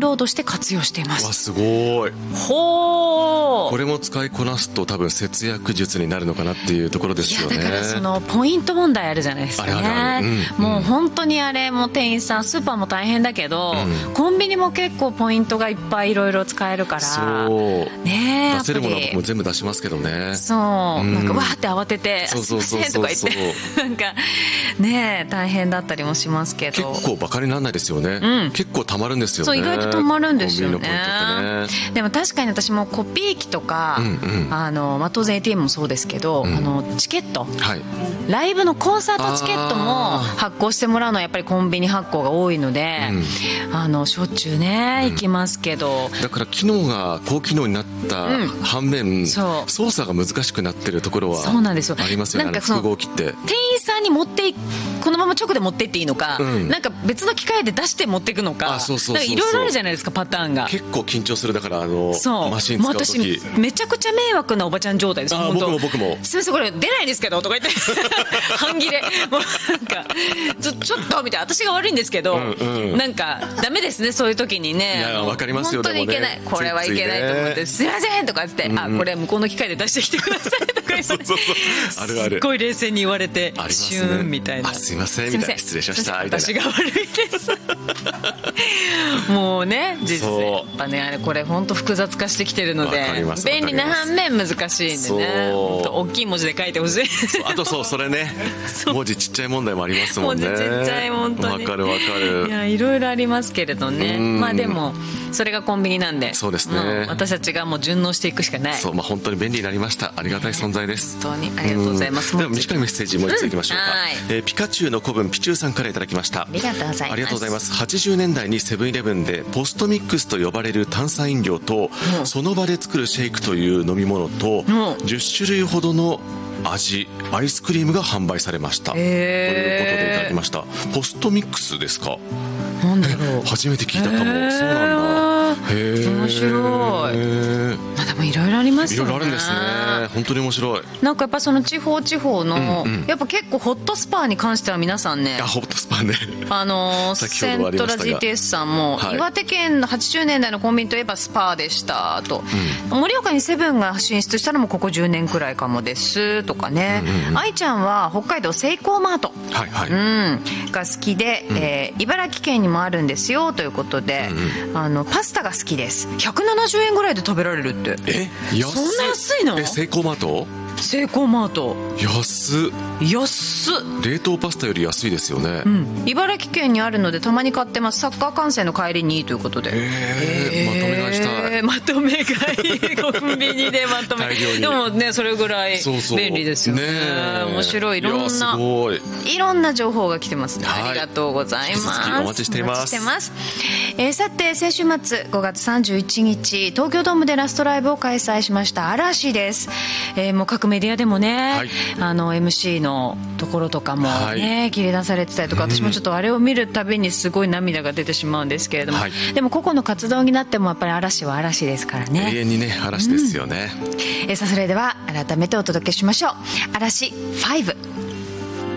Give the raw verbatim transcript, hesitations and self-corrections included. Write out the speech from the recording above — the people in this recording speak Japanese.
料として活用しています。 わ、すごい。 ほー、 これも使いこなすと多分節約術になるのかなっていうところですよね。 いやだからそのポイント問題あるじゃないですかね。 あれあるある、うん、 もう本当にあれも店員さん、スーパーも大変だけど、うん、コンビニも結構ポイントがいっぱいいろいろ使えるから、 そうね、 出せるものは僕も全部出しますけどね。 そう、うん、なんかわーって慌ててそうそうそうそうすいませんとか言ってなんかね大変だったりもしますけど、 結構バカにならないですよね、うん、結構たまるんですよね。 そう、意外とたまるんですよね。 コンビニのポイントってね。 でも確かに私もコピー機とか、うんうん、あのまあ、当然 エーティーエム もそうですけど、うん、あのチケット、はい、ライブのコンサートチケットも発行してもらうのはやっぱりコンビニ発行が多いので、うん、あのしょっちゅうね、うん、行きますけど、 だから機能が高機能になった反面、うん、操作が難しくなってるところはありますよね。なんかその複合機って店員さんに持っていこのまま直で持っていっていいのか、うん、なんか別の機械で出して持っていくのか、いろいろあるじゃないですか、パターンが。 結構緊張する。だからあのそうマシン使うとき、 私めちゃくちゃ迷惑なおばちゃん状態です。 あ、僕も僕もすみませんこれ出ないんですけどとか言って半切れもうなんかちょ、ちょっとみたいな、私が悪いんですけど、うんうん、なんかダメですね、そういう時にね。 いやわかりますよ。 本当にいけない、ね、これはいけないと思って、すいませんとか言って、うんうん、あこれ向こうの機械で出してきてくださいとか言ってそうそうそうあるある、すっごい冷静に言われて、ね、シューンみたいな、 あすいませんみたいな、失礼しましたみたいな、 私が悪いですもうね実際やっぱねあれこれ本当複雑化してきてるので便利な反面難しいんでね、大きい文字で書いてほしい。 あとそうそれね文字ちっちゃい問題もありますもんね。 文字ちっちゃい本当にわかるわかる。 いやいろいろありますけれどね、まあでもそれがコンビニなんで、 そうですね、 私たちがもう順応していくしかない。 そう、まあ、本当に便利になりました。ありがたい存在です。 本当にありがとうございます。 では短いメッセージもう一ついきましょうか、うんえー、ピカチュウの子分ピチュウさんからいただきました。 ありがとうございます。 ありがとうございます。はちじゅうねんだいにセブンイレブンでポストミックスと呼ばれる炭酸飲料と、うん、その場で作るシェイクという飲み物と、うん、じゅっしゅるいほどの味アイスクリームが販売されました、えー、ということでいただきました。ポストミックスですか。 なんだろう、 初めて聞いたかも、えー、そうなんだ。へー、 面白い。まあでもいろいろありますよね。 いろいろあるんですね。本当に面白い。 なんかやっぱその地方地方の、うんうん、やっぱ結構ホットスパーに関しては皆さんね、 あホットスパーねあのー、セントラ ジーティーエス さんも、はい、岩手県のはちじゅうねんだいのコンビニといえばスパーでしたと、うん、盛岡にセブンが進出したのもここじゅうねんくらいかもですとかね、うんうんうん、愛ちゃんは北海道セイコーマート、はいはい、うん、が好きで、うんえー、茨城県にもあるんですよということで、うんうん、あのパスタが好きです。ひゃくななじゅうえんぐらいで食べられるって。 えそんな安いの？ えセイコーマート？ セイコーマート安っ安っ冷凍パスタより安いですよね、 うん、茨城県にあるのでたまに買ってます。サッカー観戦の帰りにということで、 えー、まとめ買いしたい。 まとめ買いコンビニでまとめでもねそれぐらい便利ですよね。そうそう面白い。いろんなごいいろんな情報が来てますね、はい、ありがとうございます。引き続きお待ちしています。 お待ちしてます、えー、さて先週末ごがつさんじゅういちにち東京ドームでラストライブを開催しました嵐です、えー、もう各メディアでもね、はい、あの エムシー のところとかもね、はい、切り出されてたりとか、私もちょっとあれを見るたびにすごい涙が出てしまうんですけれども、はい、でも個々の活動になってもやっぱり嵐は嵐ですからね。 永遠にね嵐ですよね、 うん、えー、さあそれでは改めてお届けしましょう。嵐ファイブ。